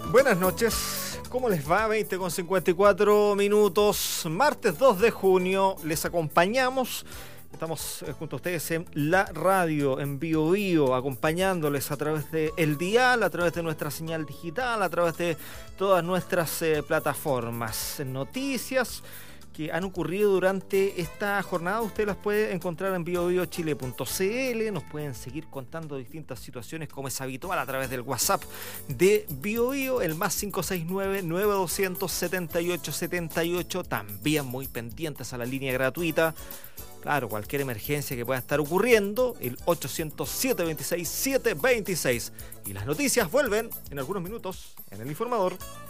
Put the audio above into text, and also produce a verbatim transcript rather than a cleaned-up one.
Buenas noches, ¿cómo les va? veinte con cincuenta y cuatro minutos, martes dos de junio, les acompañamos, estamos junto a ustedes en la radio, en Bio Bio, acompañándoles a través de el dial, a través de nuestra señal digital, a través de todas nuestras eh, plataformas, noticias que han ocurrido durante esta jornada. Usted las puede encontrar en bio bio chile punto c l. Nos pueden seguir contando distintas situaciones como es habitual a través del WhatsApp de Bio Bio, el más cinco seis nueve, nueve dos cero cero, siete ocho siete ocho. También muy pendientes a la línea gratuita. Claro, cualquier emergencia que pueda estar ocurriendo, el ochocientos, siete veintiséis, siete veintiséis. Y las noticias vuelven en algunos minutos en El Informador.